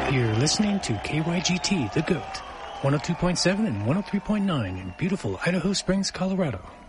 You're listening to KYGT The GOAT, 102.7 and 103.9 in beautiful Idaho Springs, Colorado.